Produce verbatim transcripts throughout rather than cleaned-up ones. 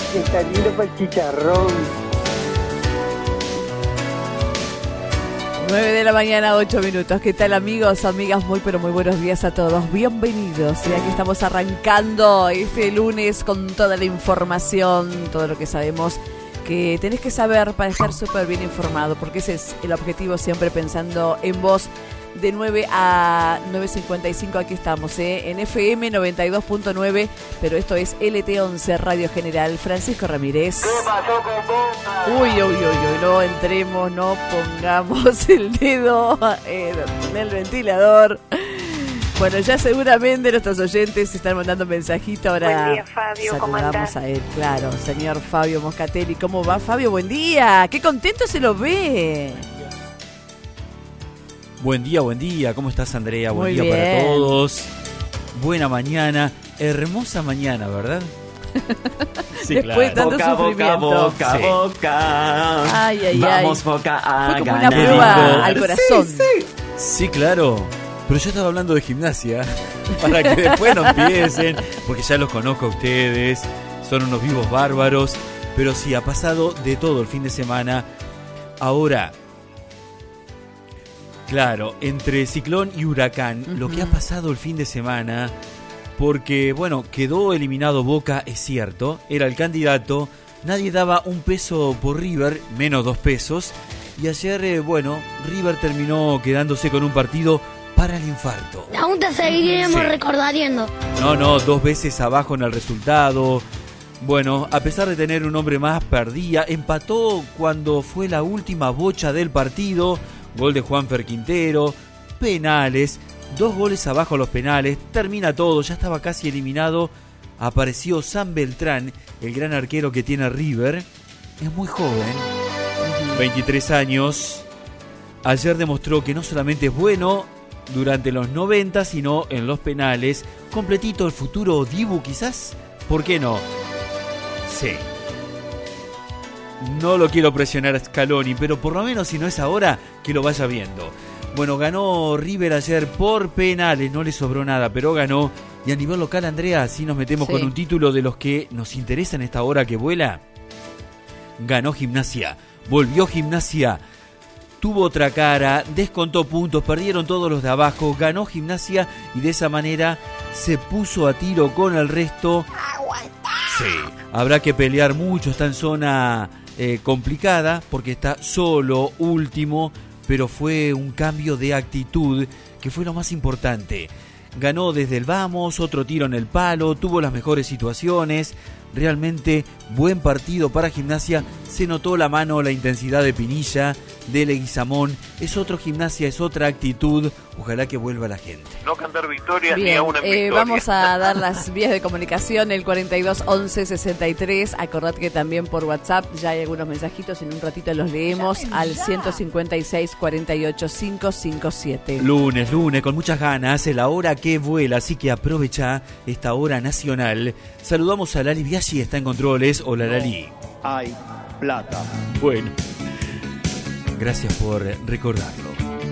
Está lindo para el chicharrón. nueve de la mañana, ocho minutos. ¿Qué tal, amigos, amigas? Muy, pero muy buenos días a todos. Bienvenidos. Y aquí estamos arrancando este lunes con toda la información, todo lo que sabemos que tenés que saber para estar súper bien informado, porque ese es el objetivo, siempre pensando en vos. De nueve a nueve cincuenta y cinco aquí estamos, ¿eh? En F M noventa y dos punto nueve, pero esto es L T once Radio General. Francisco Ramírez. ¿Qué pasó con Boca? Uy, uy, uy, uy, no entremos, no pongamos el dedo en el ventilador. Bueno, ya seguramente nuestros oyentes están mandando mensajito ahora. Buen día, Fabio, ¿cómo saludamos andás? a él, claro, señor Fabio Moscatelli. ¿Cómo va, Fabio? Buen día, qué contento se lo ve. Buen día, buen día. ¿Cómo estás, Andrea? Buen Muy día bien. para todos. Buena mañana. Hermosa mañana, ¿verdad? Sí, Después de tanto Boca, boca, sufrimiento. boca, Sí. boca. Ay, ay, Vamos, ay. Boca, a Fue como una ganar. prueba al corazón. Sí, sí. Sí, claro. Pero yo estaba hablando de gimnasia. Para que después no empiecen. Porque ya los conozco a ustedes. Son unos vivos bárbaros. Pero sí, ha pasado de todo el fin de semana. Ahora, claro, entre ciclón y huracán, uh-huh. Lo que ha pasado el fin de semana, porque, bueno, quedó eliminado Boca, es cierto, era el candidato, nadie daba un peso por River, menos dos pesos, y ayer, eh, bueno, River terminó quedándose con un partido para el infarto. Aún te seguiremos Sí. recordando. No, no, dos veces abajo en el resultado. Bueno, a pesar de tener un hombre más, perdía, empató cuando fue la última bocha del partido. Gol de Juanfer Quintero, penales, dos goles abajo los penales, termina todo, ya estaba casi eliminado. Apareció San Beltrán, el gran arquero que tiene River. Es muy joven, veintitrés años. Ayer demostró que no solamente es bueno durante los noventa, sino en los penales. Completito el futuro Dibu, quizás. ¿Por qué no? Sí. No lo quiero presionar a Scaloni, pero por lo menos si no es ahora, que lo vaya viendo. Bueno, ganó River ayer por penales, no le sobró nada, pero ganó. Y a nivel local, Andrea, si nos metemos Sí. con un título de los que nos interesa en esta hora que vuela. Ganó Gimnasia, volvió Gimnasia, tuvo otra cara, descontó puntos, perdieron todos los de abajo, ganó Gimnasia y de esa manera se puso a tiro con el resto. Sí, habrá que pelear mucho, está en zona eh, complicada porque está solo, último, pero fue un cambio de actitud que fue lo más importante. Ganó desde el vamos, otro tiro en el palo, tuvo las mejores situaciones. Realmente buen partido para Gimnasia. Se notó la mano, la intensidad de Pinilla, de Leguizamón. Es otro Gimnasia, es otra actitud. Ojalá que vuelva la gente. No cantar victorias ni Bien, a una eh, victoria. vamos a dar las vías de comunicación, el cuarenta y dos once sesenta y tres. Acordad que también por WhatsApp ya hay algunos mensajitos, en un ratito los leemos al ciento cincuenta y seis cuarenta y ocho quinientos cincuenta y siete. Lunes, lunes, con muchas ganas, la hora que vuela, así que aprovecha esta hora nacional. Saludamos a Lali Biaggi, está en controles. Hola, Lali. Hay plata. Bueno, gracias por recordarlo.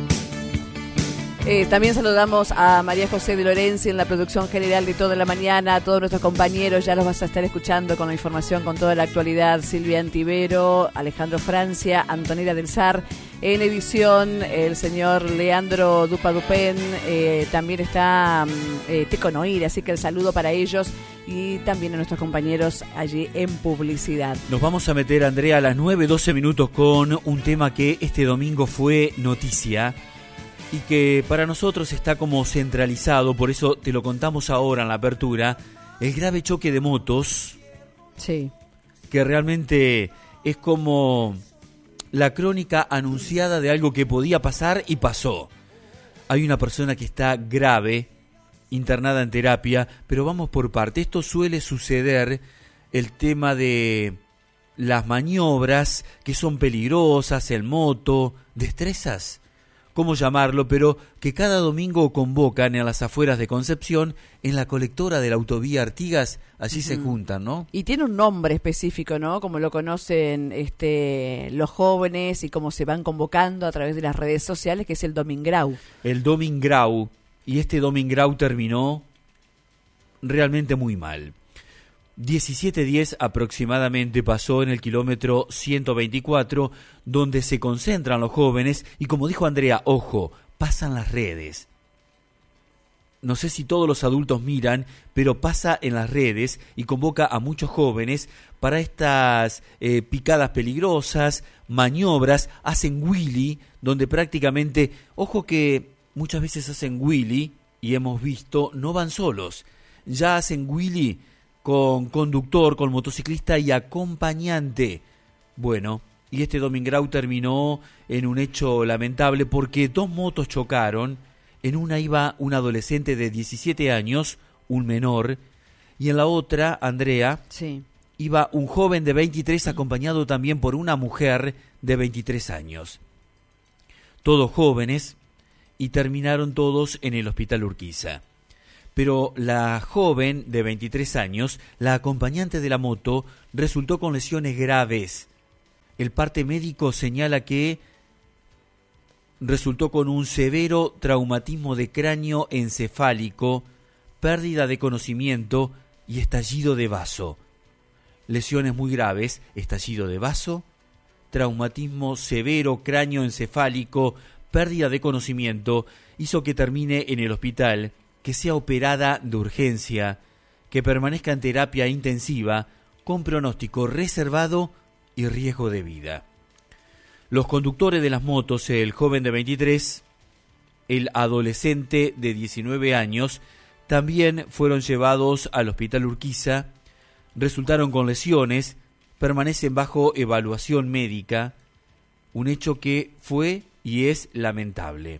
Eh, también saludamos a María José de Lorenzi en la producción general de Toda la Mañana, a todos nuestros compañeros, ya los vas a estar escuchando con la información, con toda la actualidad. Silvia Antivero, Alejandro Francia, Antonella del Sar, en edición el señor Leandro Dupadupén, eh, también está eh, Teco Noir, así que el saludo para ellos y también a nuestros compañeros allí en publicidad. Nos vamos a meter, Andrea, a las nueve doce minutos con un tema que este domingo fue noticia y que para nosotros está como centralizado, por eso te lo contamos ahora en la apertura, el grave choque de motos, Sí. que realmente es como la crónica anunciada de algo que podía pasar y pasó. Hay una persona que está grave, internada en terapia, pero vamos por parte. Esto suele suceder, el tema de las maniobras que son peligrosas, el moto, destrezas, cómo llamarlo, pero que cada domingo convocan en las afueras de Concepción, en la colectora de la autovía Artigas, allí uh-huh. se juntan, ¿no? Y tiene un nombre específico, ¿no? Como lo conocen este, los jóvenes y cómo se van convocando a través de las redes sociales, que es el Domingrau. El Domingrau, y este Domingrau terminó realmente muy mal. diecisiete diez aproximadamente pasó en el kilómetro ciento veinticuatro, donde se concentran los jóvenes y, como dijo Andrea, ojo, pasan las redes. No sé si todos los adultos miran, pero pasa en las redes y convoca a muchos jóvenes para estas eh, picadas peligrosas, maniobras, hacen wheelie, donde prácticamente, ojo que muchas veces hacen wheelie, y hemos visto, no van solos, ya hacen wheelie con conductor, con motociclista y acompañante. Bueno, y este Domingrau terminó en un hecho lamentable porque dos motos chocaron. En una iba un adolescente de diecisiete años, un menor, y en la otra, Andrea, sí, iba un joven de veintitrés acompañado también por una mujer de veintitrés años. Todos jóvenes, y terminaron todos en el Hospital Urquiza. Pero la joven de veintitrés años, la acompañante de la moto, resultó con lesiones graves. El parte médico señala que resultó con un severo traumatismo de cráneo encefálico, pérdida de conocimiento y estallido de vaso. Lesiones muy graves, estallido de vaso, traumatismo severo, cráneo encefálico, pérdida de conocimiento, hizo que termine en el hospital, que sea operada de urgencia, que permanezca en terapia intensiva, con pronóstico reservado y riesgo de vida. Los conductores de las motos, el joven de veintitrés, el adolescente de diecinueve años, también fueron llevados al Hospital Urquiza, resultaron con lesiones, permanecen bajo evaluación médica, un hecho que fue y es lamentable.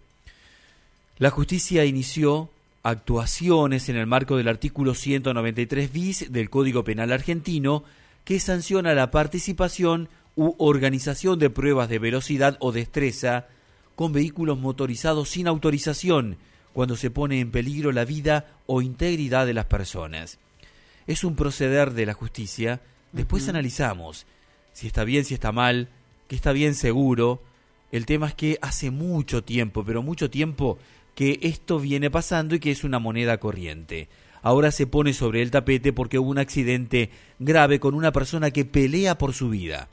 La justicia inició actuaciones en el marco del artículo ciento noventa y tres bis del Código Penal argentino, que sanciona la participación u organización de pruebas de velocidad o destreza con vehículos motorizados sin autorización cuando se pone en peligro la vida o integridad de las personas. Es un proceder de la justicia. Después uh-huh. analizamos si está bien, si está mal, que está bien seguro. El tema es que hace mucho tiempo, pero mucho tiempo, que esto viene pasando y que es una moneda corriente. Ahora se pone sobre el tapete porque hubo un accidente grave con una persona que pelea por su vida.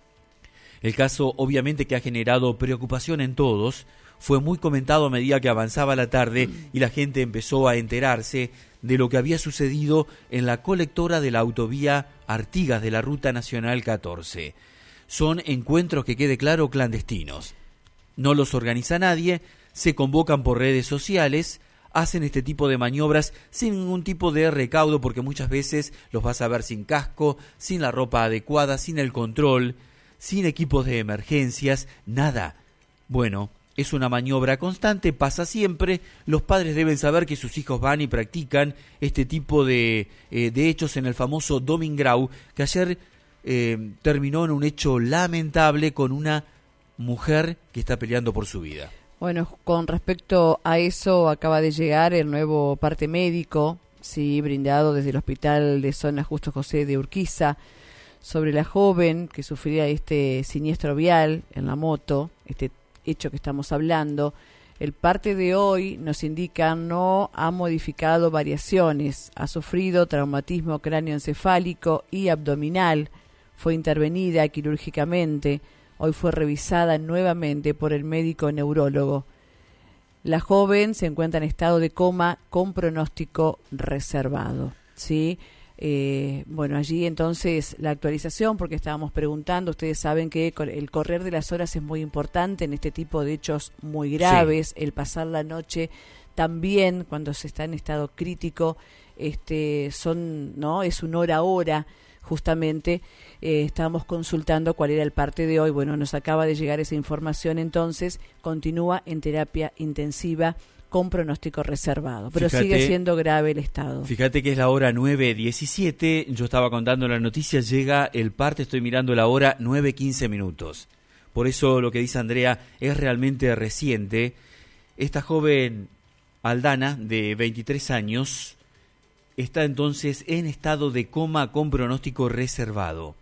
El caso, obviamente, que ha generado preocupación en todos, fue muy comentado a medida que avanzaba la tarde y la gente empezó a enterarse de lo que había sucedido en la colectora de la autovía Artigas de la Ruta Nacional catorce. Son encuentros, que quede claro, clandestinos. No los organiza nadie, se convocan por redes sociales, hacen este tipo de maniobras sin ningún tipo de recaudo, porque muchas veces los vas a ver sin casco, sin la ropa adecuada, sin el control, sin equipos de emergencias, nada. Bueno, es una maniobra constante, pasa siempre. Los padres deben saber que sus hijos van y practican este tipo de, eh, de hechos en el famoso Domingrau, que ayer eh, terminó en un hecho lamentable con una mujer que está peleando por su vida. Bueno, con respecto a eso, acaba de llegar el nuevo parte médico, sí, brindado desde el Hospital de Zona Justo José de Urquiza, sobre la joven que sufría este siniestro vial en la moto, este hecho que estamos hablando. El parte de hoy nos indica no ha modificado variaciones, ha sufrido traumatismo cráneoencefálico y abdominal, fue intervenida quirúrgicamente, hoy fue revisada nuevamente por el médico neurólogo. La joven se encuentra en estado de coma con pronóstico reservado, ¿sí? Eh, bueno, allí entonces la actualización, porque estábamos preguntando, ustedes saben que el correr de las horas es muy importante en este tipo de hechos muy graves, sí. El pasar la noche también cuando se está en estado crítico, este, son, ¿no? Es un hora a hora, justamente. Eh, estábamos consultando cuál era el parte de hoy. Bueno, nos acaba de llegar esa información, entonces continúa en terapia intensiva con pronóstico reservado, pero fíjate, sigue siendo grave el estado. Fíjate que es la hora nueve diecisiete, yo estaba contando la noticia, llega el parte, estoy mirando la hora nueve quince minutos. Por eso lo que dice Andrea es realmente reciente. Esta joven Aldana, de veintitrés años, está entonces en estado de coma con pronóstico reservado.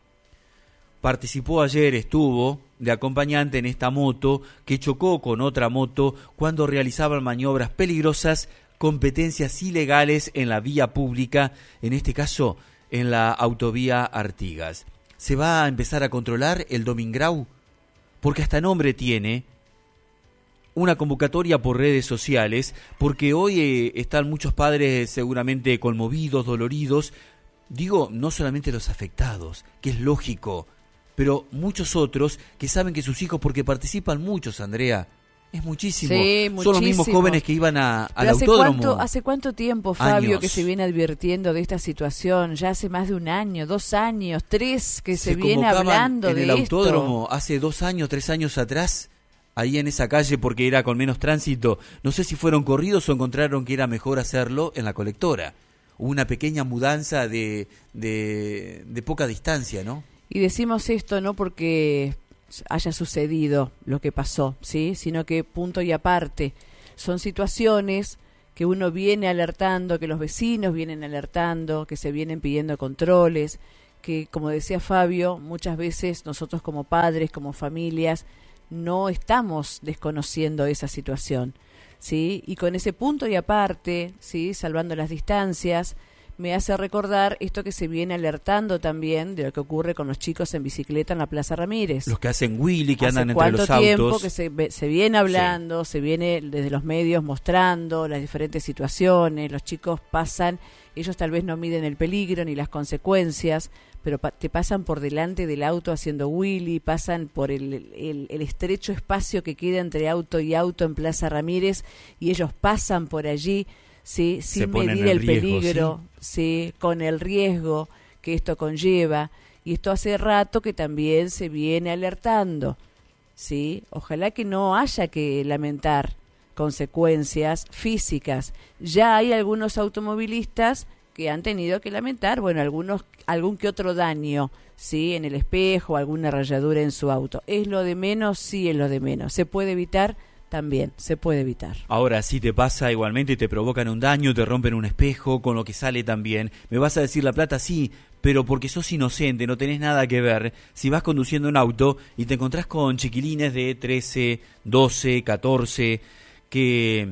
Participó ayer, estuvo de acompañante en esta moto que chocó con otra moto cuando realizaban maniobras peligrosas, competencias ilegales en la vía pública, en este caso en la autovía Artigas. ¿Se va a empezar a controlar el Domingrau? Porque hasta nombre tiene. Una convocatoria por redes sociales, porque hoy eh, están muchos padres seguramente conmovidos, doloridos. Digo, no solamente los afectados, que es lógico, pero muchos otros que saben que sus hijos, porque participan muchos, Andrea, es muchísimo. Sí, son los mismos jóvenes que iban a, al hace autódromo. Cuánto, ¿Hace cuánto tiempo, Fabio, Años. que se viene advirtiendo de esta situación? Ya hace más de un año, dos años, tres, que se, se viene hablando en de el esto. autódromo hace dos años, tres años atrás, ahí en esa calle, porque era con menos tránsito. No sé si fueron corridos o encontraron que era mejor hacerlo en la colectora. Hubo una pequeña mudanza de, de, de poca distancia, ¿no? Y decimos esto no porque haya sucedido lo que pasó, ¿sí? Sino que punto y aparte. Son situaciones que uno viene alertando, que los vecinos vienen alertando, que se vienen pidiendo controles, que, como decía Fabio, muchas veces nosotros como padres, como familias, no estamos desconociendo esa situación, ¿sí? Y con ese punto y aparte, ¿sí? Salvando las distancias, me hace recordar esto que se viene alertando también de lo que ocurre con los chicos en bicicleta en la Plaza Ramírez. Los que hacen wheelie, que ¿Hace andan entre los autos. cuánto tiempo que se, se viene hablando, sí. se viene desde los medios mostrando las diferentes situaciones, los chicos pasan, ellos tal vez no miden el peligro ni las consecuencias, pero pa- te pasan por delante del auto haciendo wheelie, pasan por el, el, el estrecho espacio que queda entre auto y auto en Plaza Ramírez y ellos pasan por allí, sí, sin medir el riesgo, peligro, ¿sí? ¿sí? Con el riesgo que esto conlleva. Y esto hace rato que también se viene alertando, ¿sí? Ojalá que no haya que lamentar consecuencias físicas. Ya hay algunos automovilistas que han tenido que lamentar, bueno, algunos algún que otro daño, ¿sí? En el espejo, alguna rayadura en su auto. ¿Es lo de menos? Sí, es lo de menos. ¿Se puede evitar? También, se puede evitar. Ahora, si te pasa igualmente, te provocan un daño, te rompen un espejo, con lo que sale también. Me vas a decir la plata, sí, pero porque sos inocente, no tenés nada que ver. Si vas conduciendo un auto y te encontrás con chiquilines de trece, doce, catorce, que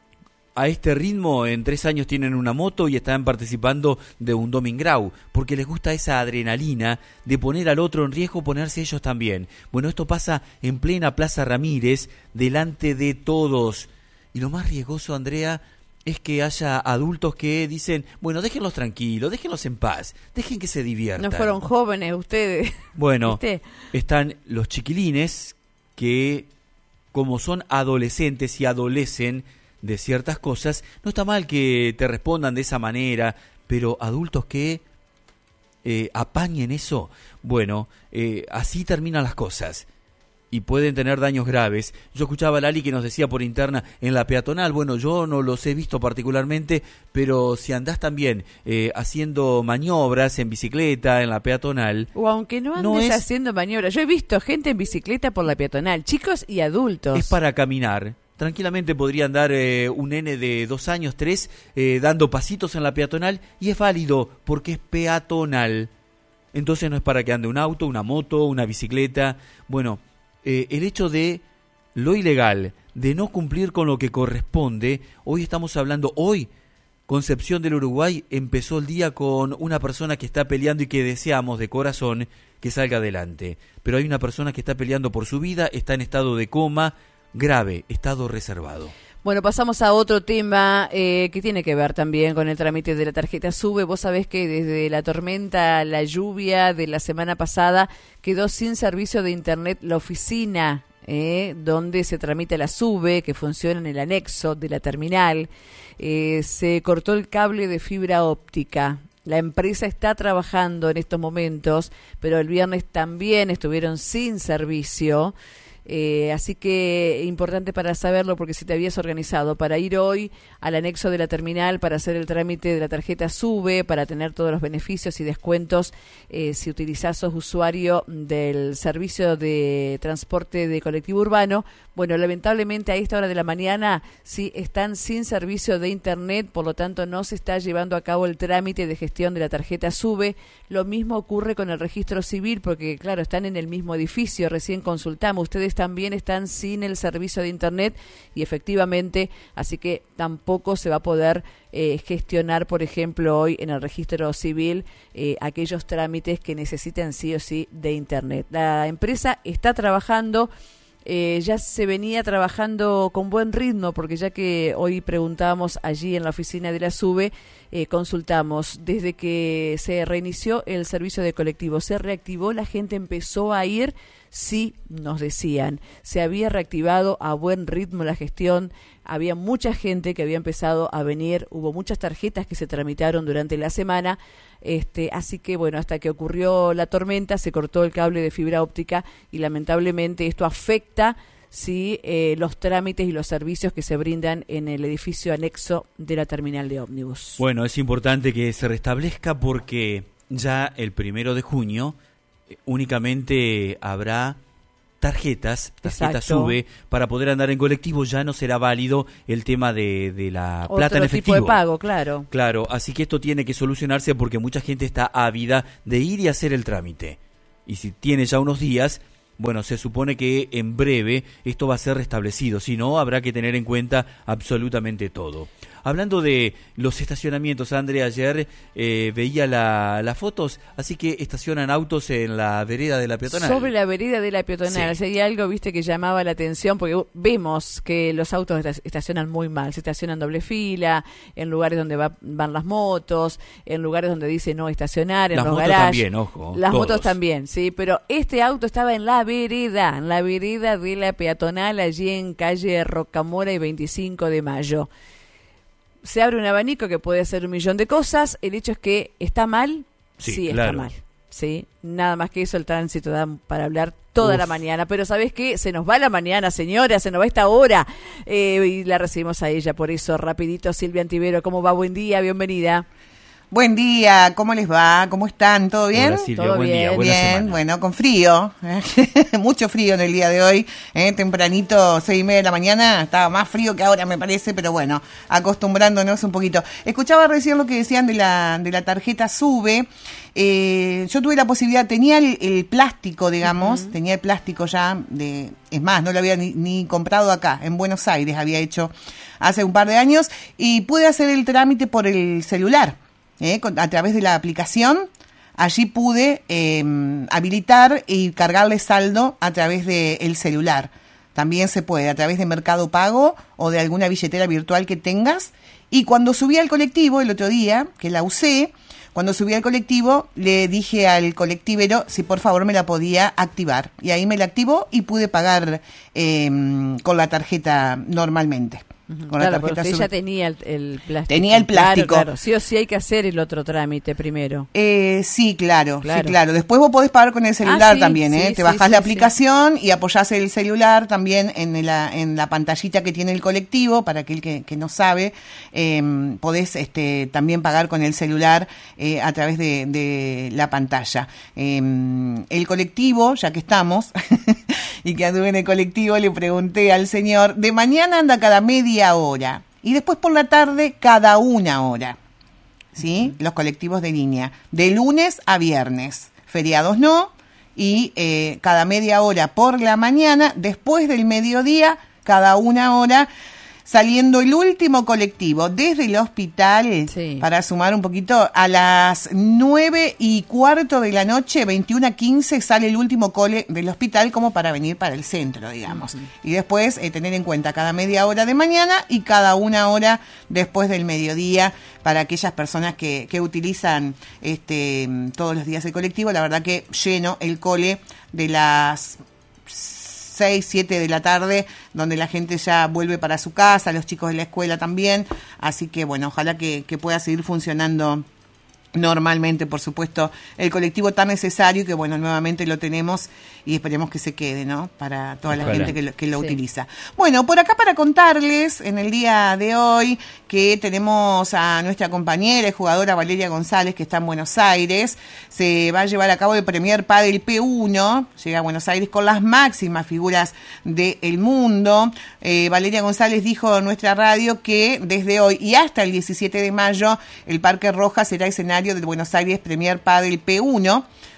a este ritmo en tres años tienen una moto y están participando de un Domingrau, porque les gusta esa adrenalina de poner al otro en riesgo, ponerse ellos también. Bueno, esto pasa en plena Plaza Ramírez, delante de todos. Y lo más riesgoso, Andrea, es que haya adultos que dicen, bueno, déjenlos tranquilos, déjenlos en paz, dejen que se diviertan. No fueron jóvenes ustedes. Bueno, ¿viste? Están los chiquilines que, como son adolescentes y adolecen de ciertas cosas, no está mal que te respondan de esa manera, pero adultos que eh, apañen eso, bueno, eh, así terminan las cosas y pueden tener daños graves. Yo escuchaba a Lali que nos decía por interna en la peatonal, bueno, yo no los he visto particularmente, pero si andás también eh, haciendo maniobras en bicicleta en la peatonal, o aunque no andes no es, haciendo maniobras, yo he visto gente en bicicleta por la peatonal, chicos y adultos. Es para caminar. Tranquilamente podría andar eh, un nene de dos años, tres, eh, dando pasitos en la peatonal, y es válido porque es peatonal. Entonces no es para que ande un auto, una moto, una bicicleta. Bueno, eh, el hecho de lo ilegal, de no cumplir con lo que corresponde, hoy estamos hablando, hoy Concepción del Uruguay empezó el día con una persona que está peleando y que deseamos de corazón que salga adelante. Pero hay una persona que está peleando por su vida, está en estado de coma, grave, estado reservado. Bueno, pasamos a otro tema eh, que tiene que ver también con el trámite de la tarjeta SUBE. Vos sabés que desde la tormenta, la lluvia de la semana pasada, quedó sin servicio de internet la oficina eh, donde se tramita la SUBE, que funciona en el anexo de la terminal. Eh, se cortó el cable de fibra óptica. La empresa está trabajando en estos momentos, pero el viernes también estuvieron sin servicio. Eh, así que importante para saberlo, porque si te habías organizado para ir hoy al anexo de la terminal para hacer el trámite de la tarjeta SUBE, para tener todos los beneficios y descuentos eh, si utilizás, sos usuario del servicio de transporte de colectivo urbano, bueno, lamentablemente a esta hora de la mañana sí están sin servicio de internet, por lo tanto no se está llevando a cabo el trámite de gestión de la tarjeta SUBE. Lo mismo ocurre con el registro civil, porque claro, están en el mismo edificio, recién consultamos, ustedes trenes también están sin el servicio de internet y efectivamente, así que tampoco se va a poder eh, gestionar, por ejemplo, hoy en el registro civil eh, aquellos trámites que necesitan sí o sí de internet. La empresa está trabajando. Eh, ya se venía trabajando con buen ritmo, porque ya que hoy preguntábamos allí en la oficina de la SUBE, eh, consultamos, desde que se reinició el servicio de colectivo, se reactivó, la gente empezó a ir, sí, nos decían, se había reactivado a buen ritmo la gestión, había mucha gente que había empezado a venir, hubo muchas tarjetas que se tramitaron durante la semana, este, así que bueno, hasta que ocurrió la tormenta se cortó el cable de fibra óptica y lamentablemente esto afecta sí, eh, los trámites y los servicios que se brindan en el edificio anexo de la terminal de ómnibus. Bueno, es importante que se restablezca porque ya el primero de junio eh, únicamente habrá tarjetas, tarjetas SUBE, para poder andar en colectivo. Ya no será válido el tema de, de la Otro plata en efectivo. Tipo de pago, claro. Claro, así que esto tiene que solucionarse porque mucha gente está ávida de ir y hacer el trámite. Y si tiene ya unos días, bueno, se supone que en breve esto va a ser restablecido. Si no, habrá que tener en cuenta absolutamente todo. Hablando de los estacionamientos, André, ayer eh, veía la, las fotos, así que estacionan autos en la vereda de la peatonal. Sobre la vereda de la peatonal, Sí. sería algo, viste, que llamaba la atención, porque vemos que los autos estacionan muy mal, se estacionan doble fila, en lugares donde va, van las motos, en lugares donde dice no estacionar, en Las los motos garages. también, ojo, Las todos. motos también, sí, pero este auto estaba en la vereda, en la vereda de la peatonal, allí en calle Rocamora y veinticinco de mayo. Se abre un abanico que puede hacer un millón de cosas. El hecho es que está mal, sí, Sí, está claro. mal. Sí, nada más que eso el tránsito da para hablar toda Uf. la mañana. Pero ¿sabés qué? Se nos va la mañana, señora, se nos va esta hora. Eh, y la recibimos a ella, por eso, rapidito, Silvia Antivero. ¿Cómo va? Buen día, bienvenida. Buen día, ¿cómo les va? ¿Cómo están? ¿Todo bien? Hola, Silvia, Todo buen día, bien. buena Bien, semana. bueno, con frío, mucho frío en el día de hoy, ¿eh? Tempranito, seis y media de la mañana, estaba más frío que ahora me parece, pero bueno, acostumbrándonos un poquito. Escuchaba recién lo que decían de la, de la tarjeta SUBE, eh, yo tuve la posibilidad, tenía el, el plástico, digamos, uh-huh. tenía el plástico ya, de, es más, no lo había ni, ni comprado acá, en Buenos Aires había hecho hace un par de años, y pude hacer el trámite por el celular. Eh, a través de la aplicación, allí pude eh, habilitar y cargarle saldo a través del celular. También se puede a través de Mercado Pago o de alguna billetera virtual que tengas. Y cuando subí al colectivo el otro día, que la usé, cuando subí al colectivo le dije al colectivero si por favor me la podía activar. Y ahí me la activó y pude pagar eh, con la tarjeta normalmente. Uh-huh. Con Claro, la porque tarjeta usted ya sub... tenía el, el plástico. Tenía el plástico. Claro, claro. Sí o sí hay que hacer el otro trámite primero. Eh, sí, claro, Claro. sí, claro. Después vos podés pagar con el celular Ah, sí, también, ¿eh? sí, Te sí, bajás sí, la sí. aplicación y apoyás el celular también en la, en la pantallita que tiene el colectivo, para aquel que, que no sabe, eh, podés este, también pagar con el celular eh, a través de, de la pantalla. Eh, el colectivo, ya que estamos, y que anduve en el colectivo, le pregunté al señor, de mañana anda cada media hora. Y después por la tarde, cada una hora, ¿sí? Los colectivos de línea, de lunes a viernes, feriados no, y eh, cada media hora por la mañana, después del mediodía, cada una hora, saliendo el último colectivo desde el hospital, Sí. para sumar un poquito, a las nueve y cuarto de la noche, veintiuno a quince, sale el último cole del hospital como para venir para el centro, digamos. Uh-huh. Y después eh, tener en cuenta cada media hora de mañana y cada una hora después del mediodía para aquellas personas que, que utilizan este todos los días el colectivo. La verdad que lleno el cole de las seis, siete de la tarde, donde la gente ya vuelve para su casa, los chicos de la escuela también, así que bueno, ojalá que, que pueda seguir funcionando normalmente, por supuesto, el colectivo tan necesario que bueno, nuevamente lo tenemos y esperemos que se quede, ¿no? Para toda la Ojalá. gente que lo, que lo Sí. utiliza. Bueno, por acá para contarles en el día de hoy que tenemos a nuestra compañera y jugadora Valeria González, que está en Buenos Aires. Se va a llevar a cabo el Premier Padel P uno, llega a Buenos Aires con las máximas figuras del mundo. Eh, Valeria González dijo en nuestra radio que desde hoy y hasta el diecisiete de mayo el Parque Rojas será escenario del Buenos Aires Premier Padel P uno,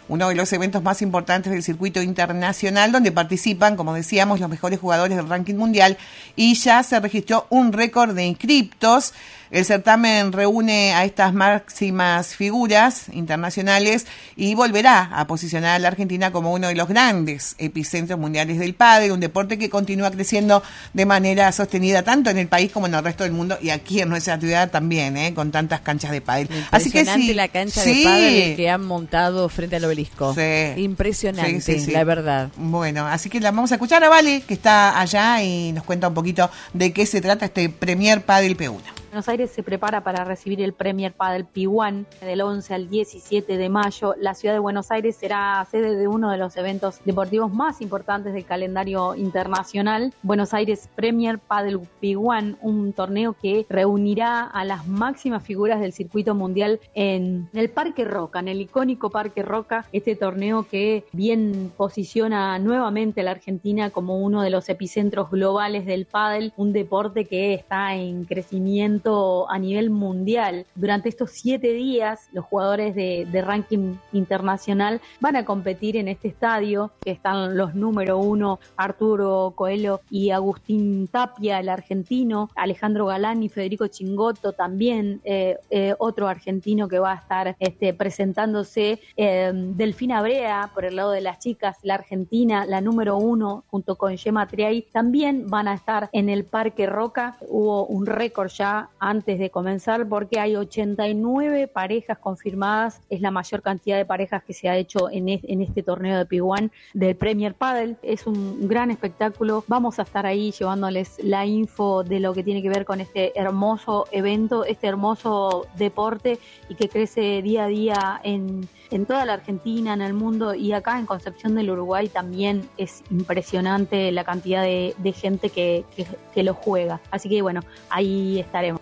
uno de los eventos más importantes del circuito internacional, donde participan, como decíamos, los mejores jugadores del ranking mundial, y ya se registró un récord de inscriptos. El certamen reúne a estas máximas figuras internacionales y volverá a posicionar a la Argentina como uno de los grandes epicentros mundiales del pádel, un deporte que continúa creciendo de manera sostenida tanto en el país como en el resto del mundo, y aquí en nuestra ciudad también, ¿eh? Con tantas canchas de pádel. Así que sí, la cancha sí. de pádel que han montado frente al obelisco. Sí. Impresionante, Sí, sí, sí. la verdad. Bueno, así que la vamos a escuchar a Vale, que está allá y nos cuenta un poquito de qué se trata este Premier Padel P uno. Buenos Aires se prepara para recibir el Premier Padel P uno del once al diecisiete de mayo. La ciudad de Buenos Aires será sede de uno de los eventos deportivos más importantes del calendario internacional. Buenos Aires Premier Padel P uno, un torneo que reunirá a las máximas figuras del circuito mundial en el Parque Roca, en el icónico Parque Roca. Este torneo que bien posiciona nuevamente a la Argentina como uno de los epicentros globales del pádel, un deporte que está en crecimiento a nivel mundial. Durante estos siete días, los jugadores de, de ranking internacional van a competir en este estadio, que están los número uno, Arturo Coelho y Agustín Tapia, el argentino, Alejandro Galán y Federico Chingotto, también eh, eh, otro argentino que va a estar este, presentándose, eh, Delfina Brea, por el lado de las chicas, la argentina, la número uno, junto con Gemma Triay, también van a estar en el Parque Roca. Hubo un récord ya antes de comenzar, porque hay ochenta y nueve parejas confirmadas, es la mayor cantidad de parejas que se ha hecho en, es, en este torneo de P uno del Premier Padel. Es un gran espectáculo, vamos a estar ahí llevándoles la info de lo que tiene que ver con este hermoso evento, este hermoso deporte, y que crece día a día en, en toda la Argentina, en el mundo, y acá en Concepción del Uruguay también es impresionante la cantidad de, de gente que, que, que lo juega. Así que bueno, ahí estaremos.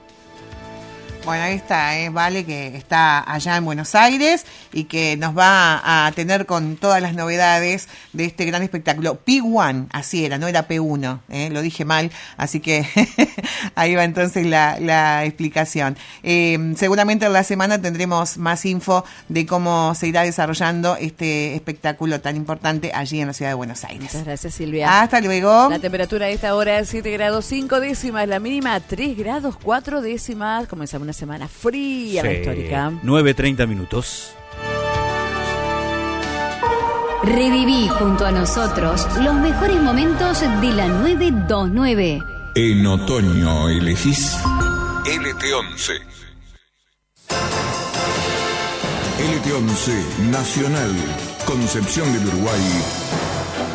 Bueno, ahí está, ¿eh? Vale, que está allá en Buenos Aires y que nos va a tener con todas las novedades de este gran espectáculo. P uno, así era, no era P uno, ¿eh? Lo dije mal, así que ahí va entonces la, la explicación. Eh, seguramente en la semana tendremos más info de cómo se irá desarrollando este espectáculo tan importante allí en la ciudad de Buenos Aires. Muchas gracias, Silvia. Hasta luego. La temperatura a esta hora es siete grados cinco décimas, la mínima tres grados cuatro décimas. Comenzamos una semana fría, sí. La histórica. nueve treinta minutos. Reviví junto a nosotros los mejores momentos de la nueve veintinueve. En otoño elegís L T once. L T once Nacional, Concepción del Uruguay.